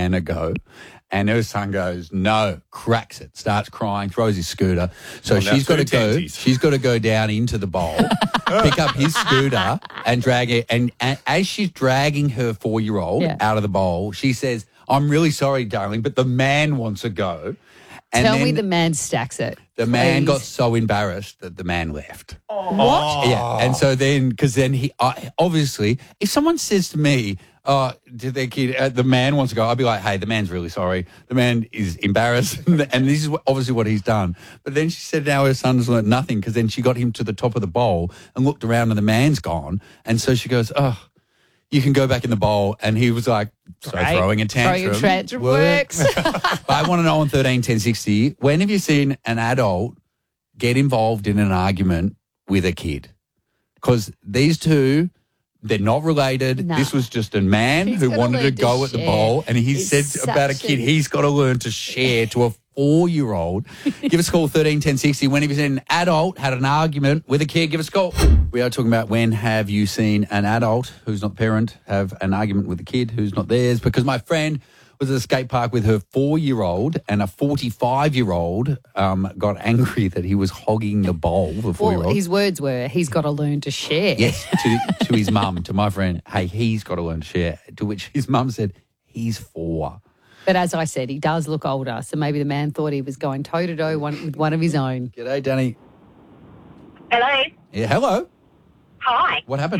man a go. And her son goes, no, cracks it, starts crying, throws his scooter. So she's got to go. She's got to go down into the bowl, pick up his scooter and drag it. And as she's dragging her 4-year-old out of the bowl, she says, I'm really sorry, darling, but the man wants a go. And Tell me the man stacks it. The man got so embarrassed that the man left. What? Yeah. And so then, because then he, obviously, if someone says to me, did their kid, the man wants to go, I'll be like, hey, the man's really sorry. The man is embarrassed. And this is obviously what he's done. But then she said now her son's learnt nothing because then she got him to the top of the bowl and looked around and the man's gone. And so she goes, you can go back in the bowl. And he was like, throwing a tantrum. Throwing a tantrum works. But I want to know on 13 10 60, when have you seen an adult get involved in an argument with a kid? Because these two, they're not related. No. This was just a man who wanted to go at the bowl, and he said about a kid, he's got to learn to share to a 4-year-old. Give us a call, 13 10 60. When have you seen an adult had an argument with a kid? Give us a call. We are talking about when have you seen an adult who's not the parent have an argument with a kid who's not theirs, because my friend was at a skate park with her 4-year-old and a 45-year-old got angry that he was hogging the bowl, the 4-year-old. Well, his words were, he's got to learn to share. Yes, to his mum, to my friend, hey, he's got to learn to share, to which his mum said, he's 4. But as I said, he does look older, so maybe the man thought he was going toe-to-toe with one of his own. G'day, Danny. Hello. Yeah, hello. Hi. What happened?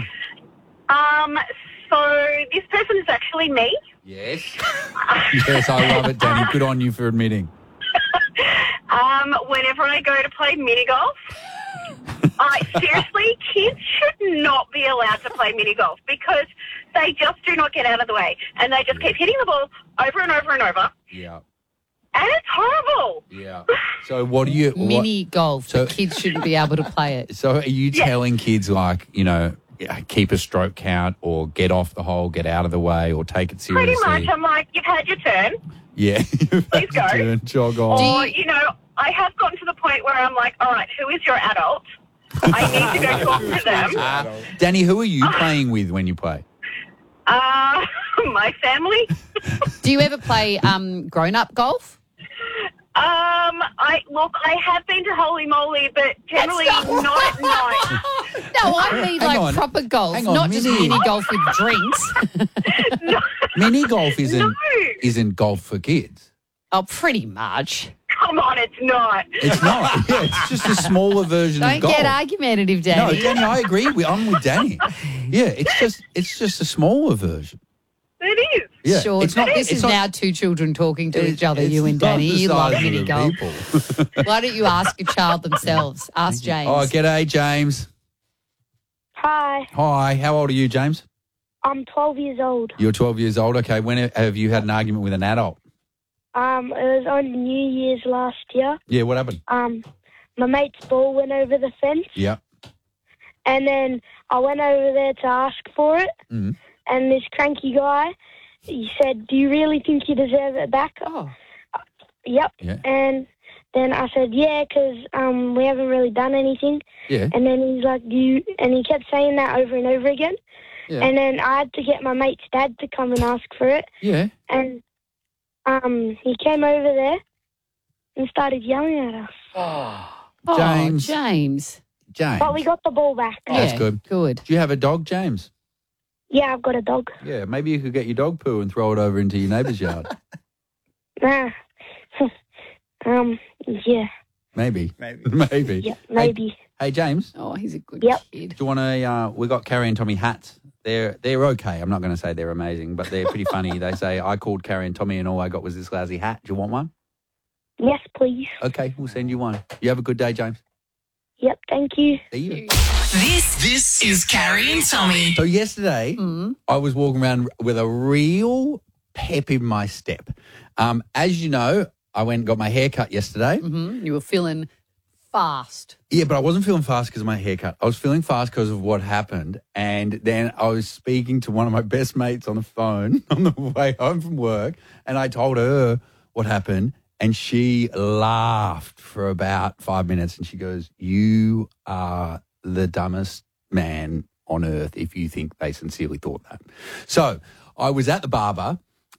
So this person is actually me. Yes. Yes, I love it, Danny. Good on you for admitting. Whenever I go to play mini golf, seriously, kids should not be allowed to play mini golf because they just do not get out of the way and they just keep hitting the ball over and over and over. Yeah. And it's horrible. Yeah. So what do you... Mini golf. So- The kids shouldn't be able to play it. So are you telling kids like, keep a stroke count or get off the hole, get out of the way or take it seriously? Pretty much. I'm like, you've had your turn. Yeah. Please go. Turn, jog on. Or, I have gotten to the point where I'm like, all right, who is your adult? I need to go talk to them. Danny, who are you playing with when you play? My family. Do you ever play grown-up golf? I have been to Holy Moly, but generally not at night. No, I mean Hang on. proper golf, Hang on, not just mini- mini golf with drinks. No. Mini golf isn't No. isn't golf for kids. Oh, pretty much. Come on, it's not. It's not. Yeah, it's just a smaller version Don't of golf. get argumentative, No, Danny. Danny, I agree. I'm with Danny. Yeah, it's just a smaller version. It is. Yeah, Sure. it's not. This it's is not- now two children talking to each other, it's you and not Danny. the You love size of mini the golf. people. Why don't you ask a child themselves? Ask James. Oh, g'day, James. Hi, Hi, how old are you, James? I'm 12 years old. You're 12 years old. Okay, when have you had an argument with an adult? It was on New Year's last year. Yeah, what happened? My mate's ball went over the fence, Yeah. and then I went over there to ask for it, Mhm. and this cranky guy, he said, "Do you really think you deserve it back?" Oh, Yep. Yeah. And then I said, "Yeah, 'cause we haven't really done anything." Yeah. And then he's like, and he kept saying that over and over again. Yeah. And then I had to get my mate's dad to come and ask for it. Yeah. And he came over there and started yelling at us. Oh, James. James. James. But we got the ball back. That's Yeah, good. Good. Do you have a dog, James? Yeah, I've got a dog. Yeah, maybe you could get your dog poo and throw it over into your neighbour's yard. Nah. Yeah. Maybe. Maybe. Yeah, maybe. Hey, James, Oh, he's a good Yep. kid. do you want to, we got Carrie and Tommy hats. They're okay. I'm not going to say they're amazing, but they're pretty funny. They say, I called Carrie and Tommy and all I got was this lousy hat. Do you want one? Yes, please. Okay, we'll send you one. You have a good day, James. Yep, thank you. See you. This is Carrie and Tommy. So yesterday, I was walking around with a real pep in my step. As you know, I went and got my hair cut yesterday. You were feeling fast. Yeah, but I wasn't feeling fast because of my haircut. I was feeling fast because of what happened. And then I was speaking to one of my best mates on the phone on the way home from work, and I told her what happened, and she laughed for about 5 minutes, and she goes, "You are the dumbest man on earth if you think they sincerely thought that." So I was at the barber,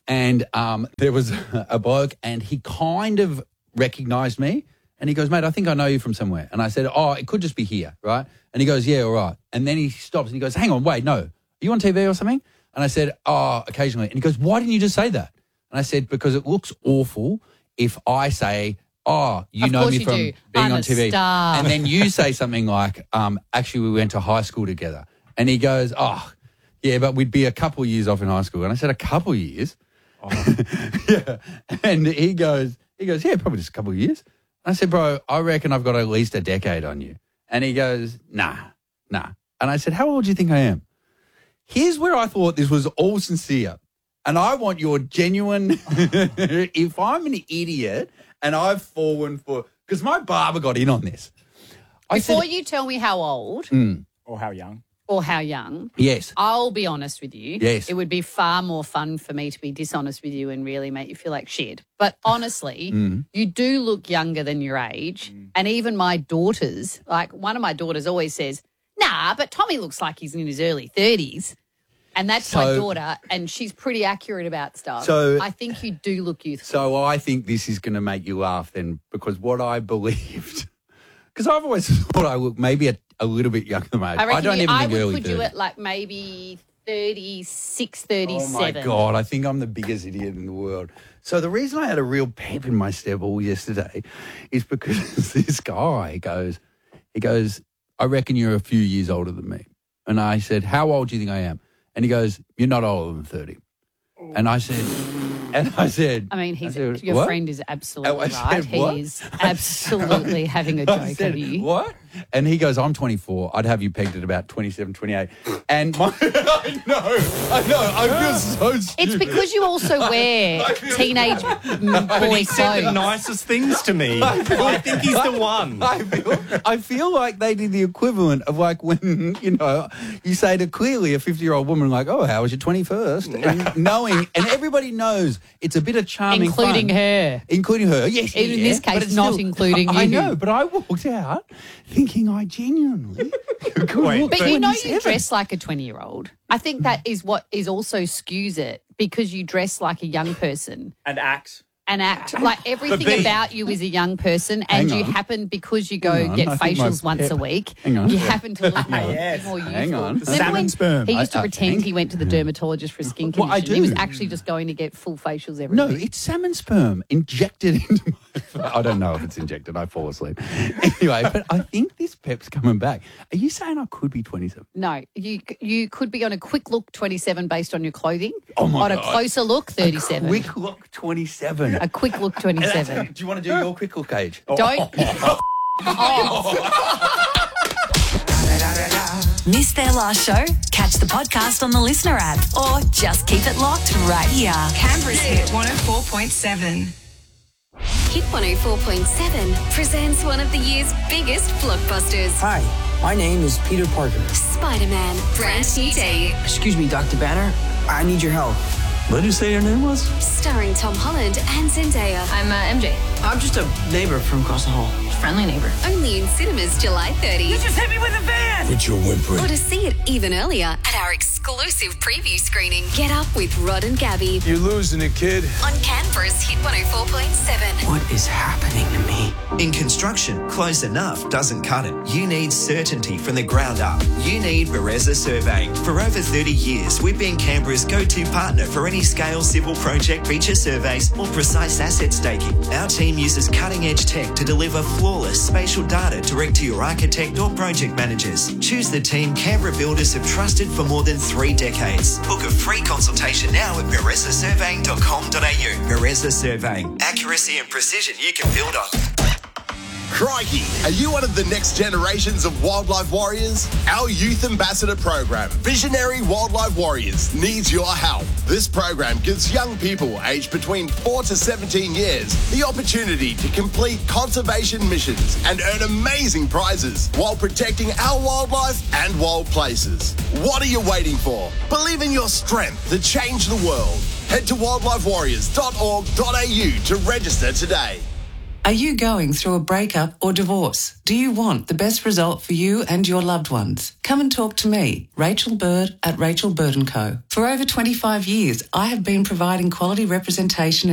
And there was a bloke and he kind of recognised me and he goes, mate, I think I know you from somewhere. And I said, oh, it could just be here, right? And he goes, yeah, all right. And then he stops and he goes, hang on, wait, no. Are you on TV or something? And I said, oh, occasionally. And he goes, why didn't you just say that? And I said, because it looks awful if I say, oh, you know me from being on TV. Star. And then you say something like, actually, we went to high school together. And he goes, oh, yeah, but we'd be a couple of years off in high school. And I said, a couple of years? Oh. Yeah. And he goes, yeah, probably just a couple of years. And I said, bro, I reckon I've got at least a decade on you. And he goes, nah. And I said, how old do you think I am? Here's where I thought this was all sincere. And I want your genuine, if I'm an idiot and I've fallen for, because my barber got in on this. Before you tell me how old Or how young. or how young, Yes. I'll be honest with you. Yes. It would be far more fun for me to be dishonest with you and really make you feel like shit. But honestly, you do look younger than your age. And even my daughters, like one of my daughters always says, nah, but Tommy looks like he's in his early 30s. And that's my daughter, and she's pretty accurate about stuff. So- I think you do look youthful. So I think this is going to make you laugh then, because what I believed, because I've always thought I look maybe a little bit younger than my age. I don't even I think would early put 30s. you at like maybe 36, 37. Oh, my God. I think I'm the biggest idiot in the world. So the reason I had a real pep in my step all yesterday is because this guy goes, I reckon you're a few years older than me. And I said, how old do you think I am? And he goes, you're not older than 30. And I said, I mean, your "What?" friend is absolutely I right. said, "What?" He is absolutely having a I joke said, of you. what? And he goes, I'm 24. I'd have you pegged at about 27, 28. And I know. I feel so stupid. It's because you also wear teenage boy He said the clothes. nicest things to me. I think he's the one. I feel like they did the equivalent of like when, you say to clearly a 50-year-old woman like, oh, how was your 21st? And knowing, and everybody knows it's a bit of charming Including fun. her. Including her, yes. In this case, but it's not including I you. know, but I walked out thinking I genuinely could Wait, look But you know you 27. dress like a 20-year-old. I think that is what is also skews it, because you dress like a young person And act. and act like everything me. about you is a young person, and Hang you on. happen, because you go Hang on, get I think my facials once a pep- week, Hang on. you happen to look more youthful. Hang on. Remember Salmon when sperm. He used to I pretend think. he went to the dermatologist for a skin Well, I condition. He was do. actually just going to get full facials every No, week. it's salmon sperm injected into my... I don't know if it's injected. I fall asleep. Anyway, but I think this pep's coming back. Are you saying I could be 27? No, you could be on a quick look 27 based on your clothing. Oh, my on a God. closer look 37. Quick look 27. A quick look 27. Do you want to do your quick look age? Don't. Missed their last show? Catch the podcast on the Listener app or just keep it locked right here. Canberra's Hit 104.7. Hit 104.7 presents one of the year's biggest blockbusters. Hi, my name is Peter Parker. Spider-Man, brand new day. Excuse me, Dr. Banner. I need your help. What did you say your name was? Starring Tom Holland and Zendaya. I'm MJ. I'm just a neighbor from across the hall. Friendly neighbor. Only in cinemas July 30. Just hit me with a van! Quit your whimpering. Or to see it even earlier at our exclusive preview screening. Get Up with Rod and Gabby You're losing it, kid. on Canberra's Hit 104.7. What is happening to me? In construction, close enough doesn't cut it. You need certainty from the ground up. You need Bereza Surveying. For over 30 years, we've been Canberra's go-to partner for any scale civil project feature surveys or precise asset staking. Our team uses cutting-edge tech to deliver flawless spatial data direct to your architect or project managers. Choose the team Canberra builders have trusted for more than 3 decades. Book a free consultation now at berezasurveying.com.au. Bereza Surveying. Accuracy and precision you can build on. Crikey, are you one of the next generations of wildlife warriors? Our Youth Ambassador program, Visionary Wildlife Warriors, needs your help. This program gives young people aged between 4 to 17 years the opportunity to complete conservation missions and earn amazing prizes while protecting our wildlife and wild places. What are you waiting for? Believe in your strength to change the world. Head to wildlifewarriors.org.au to register today. Are you going through a breakup or divorce? Do you want the best result for you and your loved ones? Come and talk to me, Rachel Bird at Rachel Bird & Co. For over 25 years, I have been providing quality representation